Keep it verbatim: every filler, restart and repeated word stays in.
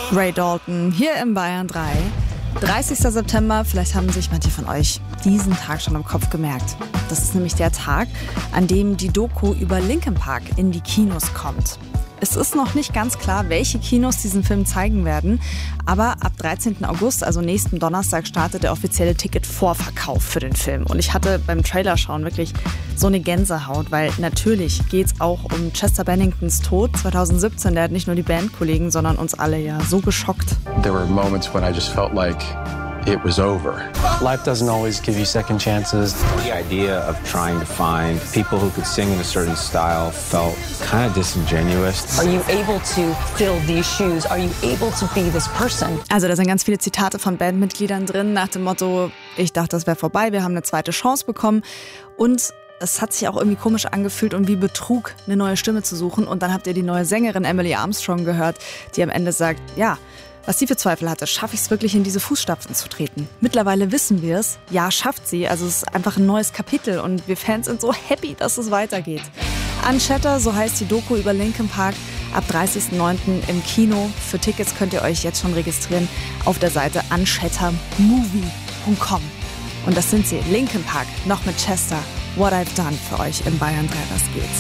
Ray Dalton hier im Bayern drei. dreißigster September, vielleicht haben sich manche von euch diesen Tag schon im Kopf gemerkt. Das ist nämlich der Tag, an dem die Doku über Linkin Park in die Kinos kommt. Es ist noch nicht ganz klar, welche Kinos diesen Film zeigen werden, aber ab dreizehnten August, also nächsten Donnerstag, startet der offizielle Ticket-Vorverkauf für den Film. Und ich hatte beim Trailerschauen wirklich so eine Gänsehaut, weil natürlich geht es auch um Chester Benningtons Tod zweitausendsiebzehn. Der hat nicht nur die Bandkollegen, sondern uns alle ja so geschockt. There were moments when I just felt like it was over. Life doesn't always give you second chances. The idea of trying to find people who could sing in a certain style felt kind of disingenuous. Are you able to fill these shoes? Are you able to be this person? Also da sind ganz viele Zitate von Bandmitgliedern drin nach dem Motto, ich dachte, das wäre vorbei, wir haben eine zweite Chance bekommen. Und es hat sich auch irgendwie komisch angefühlt und wie Betrug, eine neue Stimme zu suchen. Und dann habt ihr die neue Sängerin Emily Armstrong gehört, die am Ende sagt, ja, was sie für Zweifel hatte, schaffe ich es wirklich, in diese Fußstapfen zu treten? Mittlerweile wissen wir es, ja, schafft sie. Also es ist einfach ein neues Kapitel und wir Fans sind so happy, dass es weitergeht. Unshatter, so heißt die Doku über Linkin Park, ab dreißigsten neunten im Kino. Für Tickets könnt ihr euch jetzt schon registrieren auf der Seite unshatter movie punkt com. Und das sind sie, Linkin Park, noch mit Chester. What I've Done für euch im Bayern drei, was geht's?